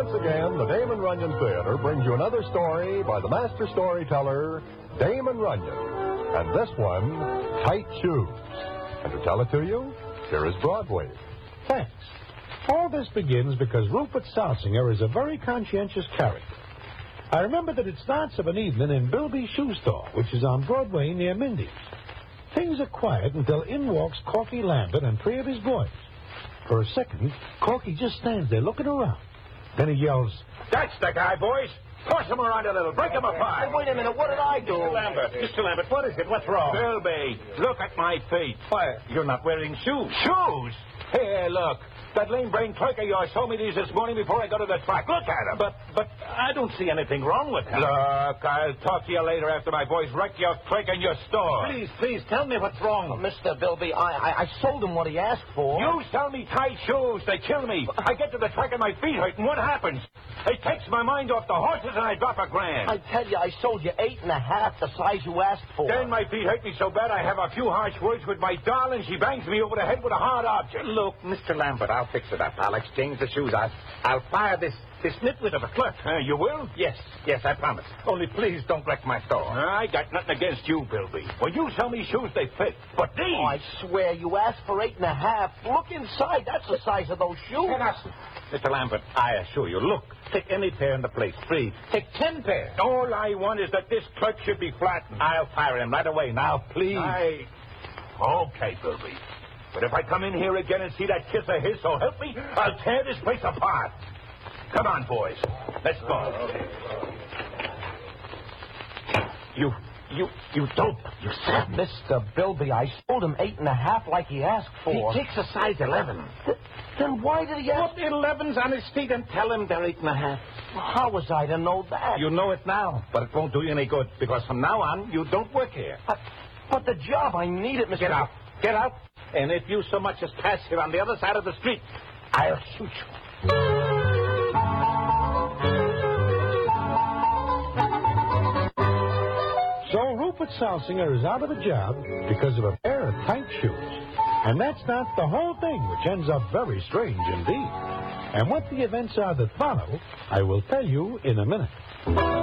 once again, the Damon Runyon Theater brings you another story by the master storyteller, Damon Runyon. And this one, Tight Shoes. And to tell it to you, here is Broadway. Thanks. All this begins because Rupert Salsinger is a very conscientious character. I remember that it starts of an evening in Bilby's Shoe Store, which is on Broadway near Mindy's. Things are quiet until in walks Corky Lambert and three of his boys. For a second, Corky just stands there looking around. Then he yells, "That's the guy, boys! Toss him around a little. Break him apart." Hey, wait a minute. What did I do? Mr. Lambert, what is it? What's wrong? Bilby, look at my feet. Why, you're not wearing shoes. Shoes? Here, look. That lame-brained clerk of yours told me these this morning before I go to the track. Look at him. But I don't see anything wrong with him. Look, I'll talk to you later after my boys wreck your clerk in your store. Please, tell me what's wrong. Mr. Bilby, I sold him what he asked for. You sell me tight shoes. They kill me. I get to the track and my feet hurt, and what happens? It takes my mind off the horses and I drop $1,000. I tell you, I sold you 8.5, the size you asked for. Then my feet hurt me so bad I have a few harsh words with my doll, and she bangs me over the head with a hard object. Look, Mr. Lambert, I'll fix it up. I'll exchange the shoes. I'll fire this nitwit of a clerk. You will? Yes, I promise. Only please don't wreck my store. I got nothing against you, Bilby. When you sell me shoes, they fit. But these... Oh, I swear, you asked for 8.5. Look inside. That's the size of those shoes. Mr. Lambert, I assure you, look, take any pair in the place, free. Take 10 pairs. All I want is that this clerk should be flattened. I'll fire him right away. Now, please. Okay, Bilby. But if I come in here again and see that kiss of his, so help me, I'll tear this place apart. Come on, boys. Let's go. You dope. You said. Mr. Bilby, I sold him 8.5 like he asked for. He takes a size 11. Then why did he ask? Put 11s on his feet and tell him they're 8.5. How was I to know that? You know it now, but it won't do you any good, because from now on, you don't work here. But the job, I need it, Mr. Get out. Get out. And if you so much as pass here on the other side of the street, I'll shoot you. So Rupert Salsinger is out of a job because of a pair of tight shoes. And that's not the whole thing, which ends up very strange indeed. And what the events are that follow, I will tell you in a minute.